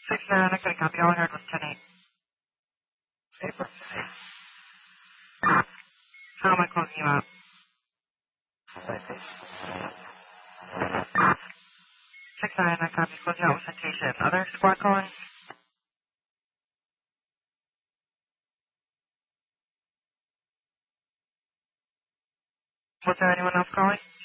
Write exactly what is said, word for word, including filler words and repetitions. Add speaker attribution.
Speaker 1: six nine, I couldn't copy. All I heard was ten eight. April sixth. How am I closing you out? six nine, I copy. Closing out with citation. Other squad calling? Was there anyone else calling?